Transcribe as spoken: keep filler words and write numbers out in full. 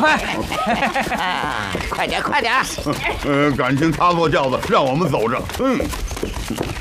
快！快点，快点！ 呃，感情他坐轿子，让我们走着。嗯。